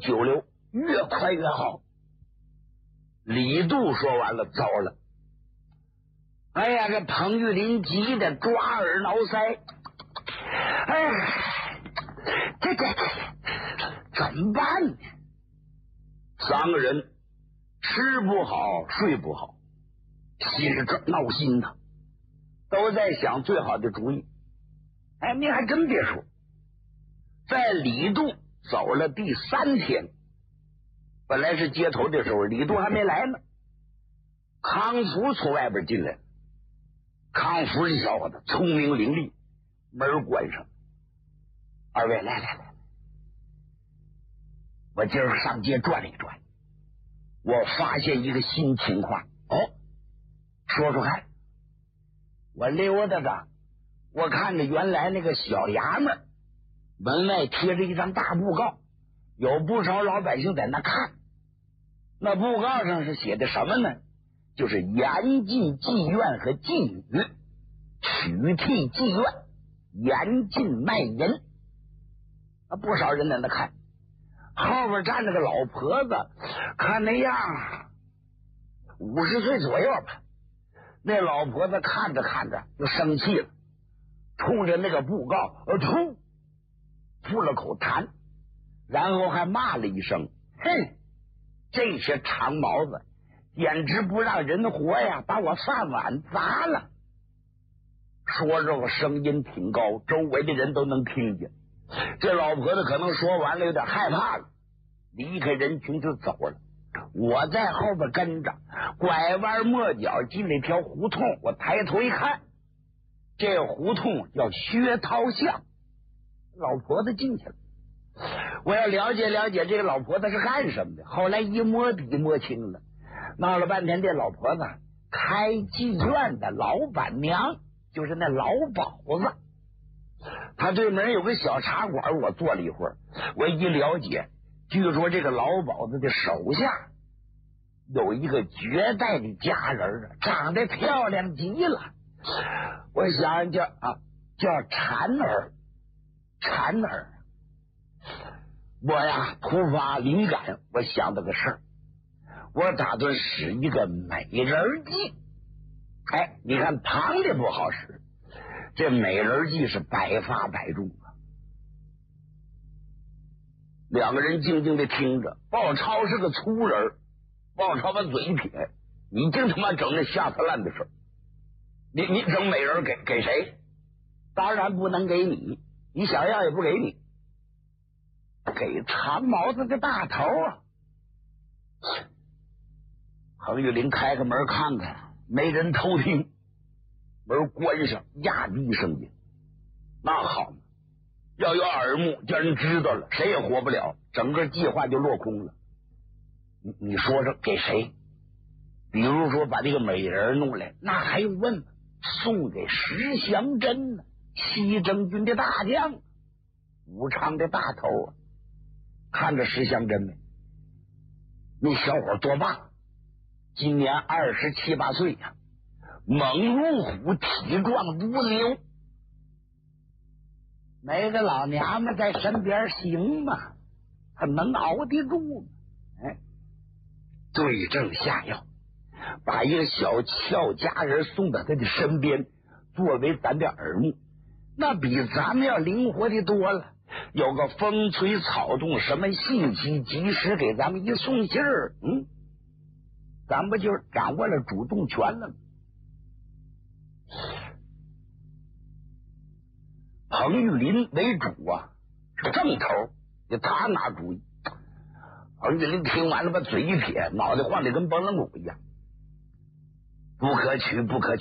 久留，越快越好。李杜说完了，糟了！哎呀，这彭玉麟急得抓耳挠腮。哎呀，这怎么办呢？三个人吃不好睡不好，心里这闹心呐，都在想最好的主意。哎，你还真别说，在李杜走了第3天，本来是接头的时候，李杜还没来呢，康福从外边进来了。康福这小伙子聪明伶俐，门关上。二位来，我今儿上街转了一转，我发现一个新情况。说说看。我溜达着，我看着原来那个小衙门门外贴着一张大布告，有不少老百姓在那看。那布告上是写的什么呢？就是严禁妓院和妓女，取缔妓院，严禁卖淫。不少人在那看，后边站着个老婆子，看那样50岁左右吧。那老婆子看着看着就生气了，冲着那个布告吐了口痰，然后还骂了一声：“哼，这些长毛子简直不让人活呀，把我饭碗砸了！”说这个声音挺高，周围的人都能听见。这老婆子可能说完了，有点害怕了，离开人群就走了。我在后边跟着，拐弯抹角进了一条胡同。我抬头一看，这胡同叫薛涛巷，老婆子进去了。我要了解了解这个老婆子是干什么的。后来一摸底摸清了，闹了半天，这老婆子开妓院的老板娘，就是那老鸨子。他对门有个小茶馆，我坐了一会儿，我一了解，据说这个老鸨子的手下有一个绝代的佳人，长得漂亮极了。我想叫婵儿。我呀突发灵感，我想到个事儿，我打算使一个美人计。你看旁的不好使，这美人计是百发百中啊。两个人静静的听着，鲍超是个粗人，鲍超把嘴一撇：“你净他妈整那下三滥的事，你整美人给谁？当然不能给你，你想要也不给你，给长毛子的大头啊！”彭玉麟开个门看看，没人偷听，门关上，压低声音：“那好嘛，要有耳目，叫人知道了，谁也活不了，整个计划就落空了。你说说给谁？比如说把这个美人弄来，那还用问吗？送给石祥珍呢，西征军的大将，武昌的大头啊！看着石祥珍没？那小伙多棒，今年27、8岁呀，猛如虎，体壮如牛。没个老娘们在身边行吗？他能熬得住吗？对症下药，把一个小俏佳人送到他的身边，作为咱的耳目，那比咱们要灵活的多了。有个风吹草动，什么信息及时给咱们一送信儿，咱不就掌握了主动权了吗？彭玉麟为主啊，是正头，就他拿主意。彭玉麟听完了，把嘴一撇，脑袋晃得跟崩冷鼓一样。不可取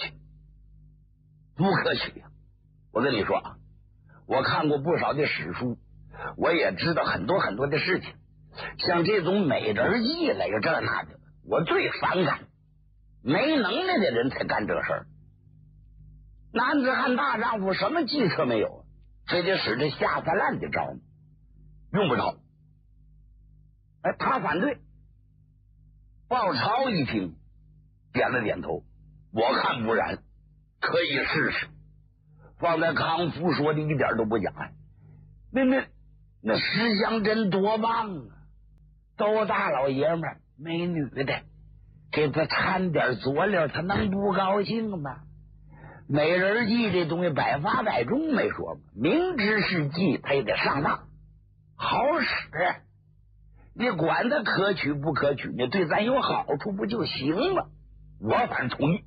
呀！我跟你说啊，我看过不少的史书，我也知道很多很多的事情，像这种美人计来个这那的，我最反感。没能耐的人才干这事儿。男子汉大丈夫，什么计策没有？非得使这下三滥的招吗？用不着。他反对。鲍超一听，点了点头，我看不然，可以试试。放在康福说的一点都不假。那石祥珍多棒啊！ 都大老爷们儿没女的，给他掺点佐料，他能不高兴吗？美人计这东西百发百中没说吗？明知是计，他也得上当，好使。你管他可取不可取，你对咱有好处不就行吗？我反正同意。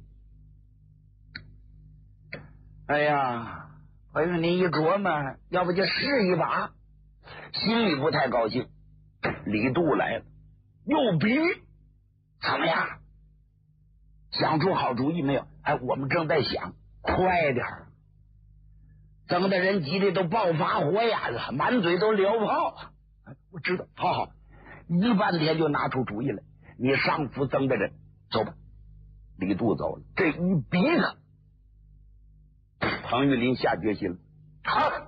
哎呀，朋友，你一琢磨，要不就试一把，心里不太高兴。李杜来了，又比怎么样？想出好主意没有？哎，我们正在想，快点儿，整的人急的都爆发火眼了，满嘴都燎泡。哎，我知道，好，一半天就拿出主意来。你上府增的人，走吧。李杜走了，这一逼他，彭玉麟下决心了，好，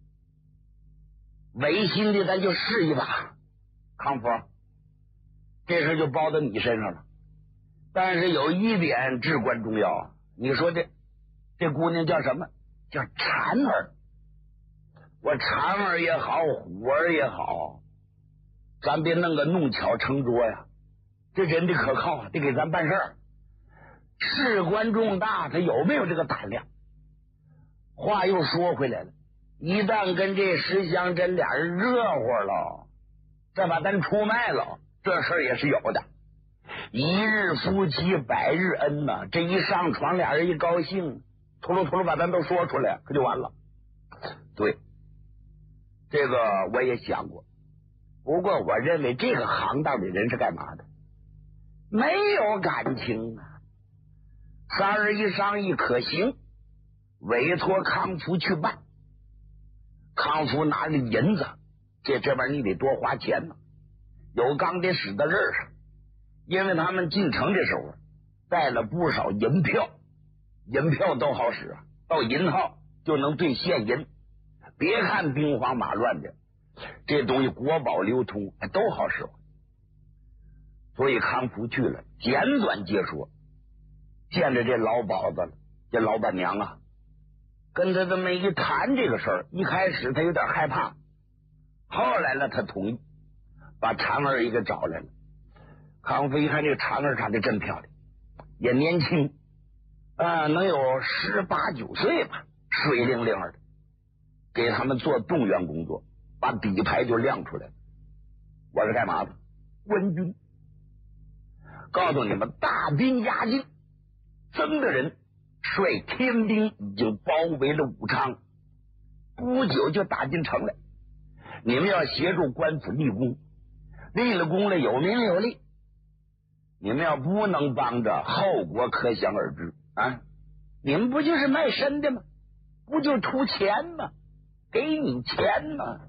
违心的咱就试一把。康福，这事就包到你身上了。但是有一点至关重要啊！你说这姑娘叫什么？叫婵儿。我婵儿也好，虎儿也好，咱别弄个弄巧成拙呀。这人得可靠啊，得给咱办事儿。事关重大，他有没有这个胆量？话又说回来了，一旦跟这石香珍俩人热乎了，再把咱出卖了，这事儿也是有的。一日夫妻百日恩呐，这一上床俩人一高兴，秃噜把咱都说出来，可就完了。对，这个我也想过，不过我认为这个行当的人是干嘛的？没有感情啊。三人一商议可行，委托康福去办。康福拿了银子，这边你得多花钱呢，有钢得使到刃上。因为他们进城的时候带了不少银票，银票都好使啊，到银号就能兑现银。别看兵荒马乱的，这东西国宝流通都好使。所以康福去了，简短截说，见着这老鸨子了，这老板娘啊，跟他这么一谈这个事儿，一开始他有点害怕，后来呢他同意，把婵儿也给找来了。康福一看这个婵儿长得真漂亮，也年轻，能有18、19岁吧，水灵灵的，给他们做动员工作，把底牌就亮出来了。我是干嘛的？温军。告诉你们，大兵压境，曾的人率天兵已经包围了武昌，不久就打进城来。你们要协助官府立功，立了功了有名有利。你们要不能帮着，后果可想而知啊！你们不就是卖身的吗？不就图钱吗？给你钱吗？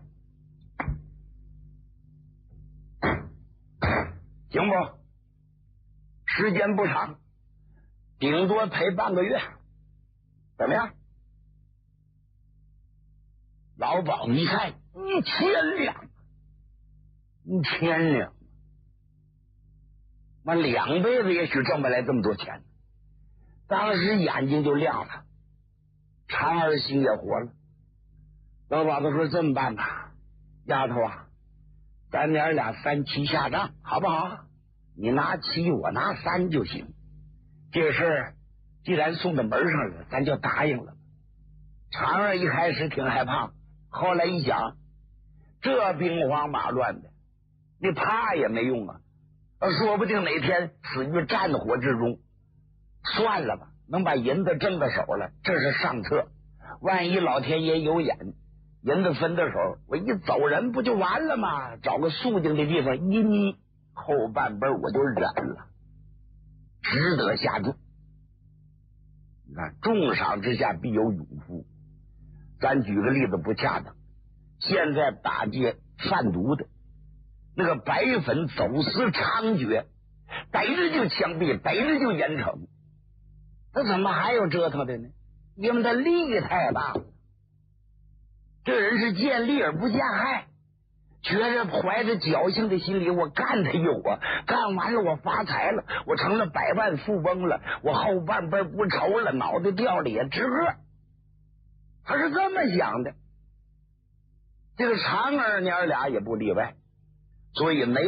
行不？时间不长，顶多赔半个月，怎么样？老鸨一看，1000两，1000两。我2辈子也许挣不来这么多钱。当时眼睛就亮了，婵儿心也活了。老鸨子说：“这么办吧，丫头啊，咱娘俩3七下账，好不好？你拿7，我拿3就行。这事儿既然送到门上了，咱就答应了。”婵儿一开始挺害怕，后来一想，这兵荒马乱的，你怕也没用啊。说不定哪天死于战火之中，算了吧，能把银子挣到手了，这是上策。万一老天爷有眼，银子分到手，我一走人不就完了吗？找个肃静的地方一眯，后半辈我就忍了，值得下注。你看，重赏之下必有勇夫。咱举个例子不恰当，现在打劫贩毒的，那个白粉走私猖獗，逮着就枪毙，逮着就严惩。他怎么还有折腾的呢？因为他利太大了。这人是见利而不见害，觉着怀着侥幸的心理，我干他一伙，干完了我发财了，我成了百万富翁了，我后半辈不愁了，脑袋掉了也值个。他是这么想的。这个婵儿娘俩也不例外，所以没